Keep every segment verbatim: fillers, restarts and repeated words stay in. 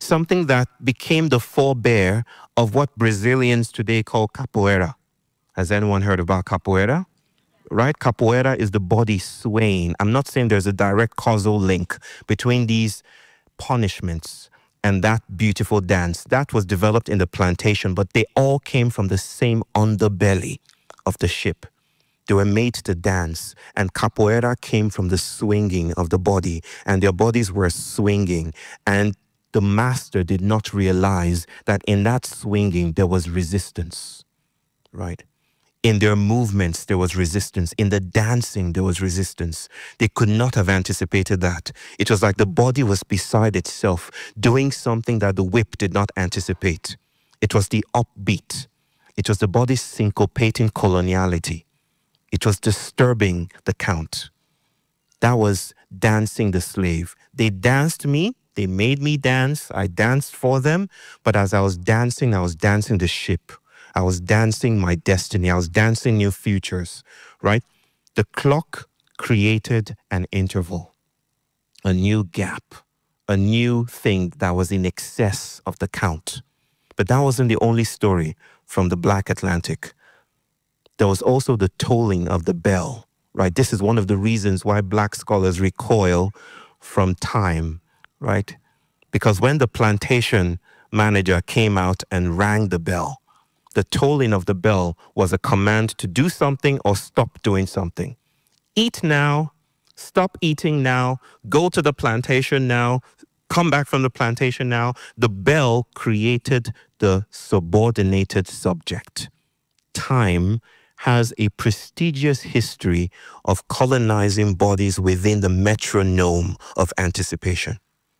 something that became the forebear of what Brazilians today call capoeira. Has anyone heard about capoeira? Right? Capoeira is the body swaying. I'm not saying there's a direct causal link between these punishments and that beautiful dance. That was developed in the plantation, but they all came from the same underbelly of the ship. They were made to dance, and capoeira came from the swinging of the body, and their bodies were swinging. And the master did not realize that in that swinging, there was resistance, right? In their movements, there was resistance. In the dancing, there was resistance. They could not have anticipated that. It was like the body was beside itself, doing something that the whip did not anticipate. It was the upbeat. It was the body syncopating coloniality. It was disturbing the count. That was dancing the slave. They danced me. They made me dance. I danced for them. But as I was dancing, I was dancing the ship. I was dancing my destiny. I was dancing new futures, right? The clock created an interval, a new gap, a new thing that was in excess of the count. But that wasn't the only story from the Black Atlantic. There was also the tolling of the bell, right? This is one of the reasons why Black scholars recoil from time, right? Because when the plantation manager came out and rang the bell, the tolling of the bell was a command to do something or stop doing something. Eat now, stop eating now, go to the plantation now, come back from the plantation now. The bell created the subordinated subject. Time has a prestigious history of colonizing bodies within the metronome of anticipation.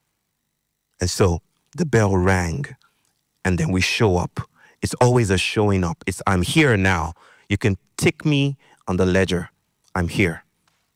And so the bell rang, and then we show up. It's always a showing up. It's, I'm here now. You can tick me on the ledger. I'm here.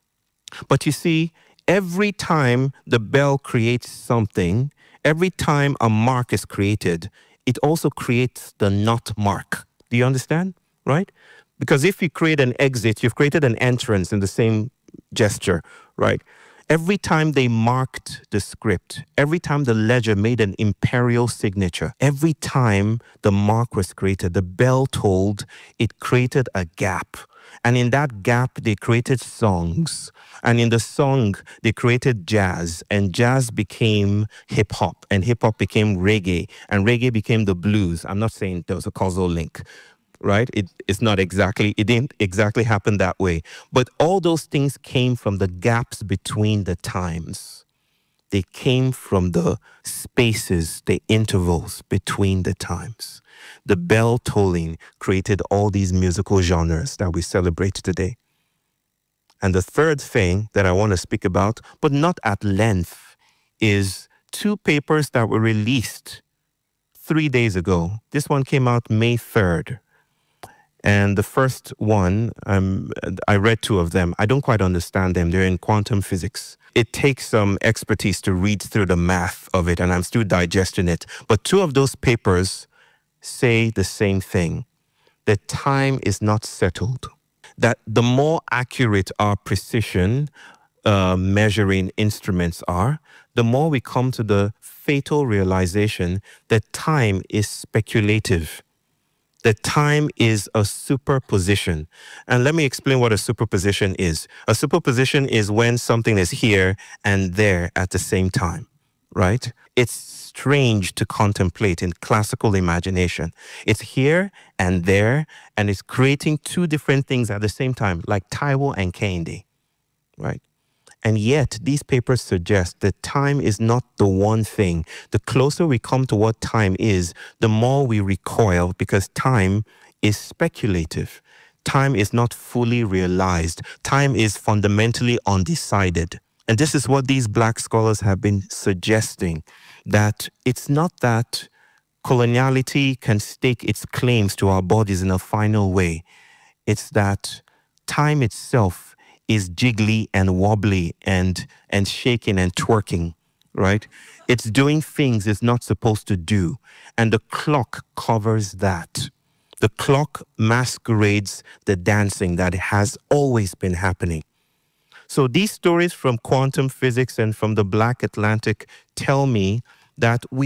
But you see, every time the bell creates something, every time a mark is created, it also creates the not mark. Do you understand? Right? Because if you create an exit, you've created an entrance in the same gesture, right? Every time they marked the script, every time the ledger made an imperial signature, every time the mark was created, the bell tolled, it created a gap. And in that gap, they created songs. And in the song, they created jazz. And jazz became hip-hop. And hip-hop became reggae. And reggae became the blues. I'm not saying there was a causal link, right? It, it's not exactly, it didn't exactly happen that way. But all those things came from the gaps between the times. They came from the spaces, the intervals between the times. The bell tolling created all these musical genres that we celebrate today. And the third thing that I want to speak about, but not at length, is two papers that were released three days ago. This one came out May third. And the first one, um, I read two of them. I don't quite understand them. They're in quantum physics. It takes some expertise to read through the math of it, and I'm still digesting it. But two of those papers say the same thing, that time is not settled, that the more accurate our precision uh, measuring instruments are, the more we come to the fatal realization that time is speculative. That time is a superposition. And let me explain what a superposition is. A superposition is when something is here and there at the same time, right? It's strange to contemplate in classical imagination. It's here and there, and it's creating two different things at the same time, like Taiwo and Kehinde, right? And yet, these papers suggest that time is not the one thing. The closer we come to what time is, the more we recoil, because time is speculative. Time is not fully realized. Time is fundamentally undecided. And this is what these Black scholars have been suggesting, that it's not that coloniality can stake its claims to our bodies in a final way. It's that time itself is jiggly and wobbly and and shaking and twerking, right? It's doing things it's not supposed to do. And the clock covers that. The clock masquerades the dancing that has always been happening. So these stories from quantum physics and from the Black Atlantic tell me that we